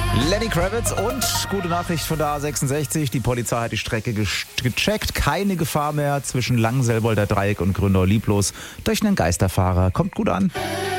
Lenny Kravitz und gute Nachricht von der A66. Die Polizei hat die Strecke gecheckt. Keine Gefahr mehr zwischen Langenselbolder Dreieck und Grünau-Lieblos durch einen Geisterfahrer. Kommt gut an.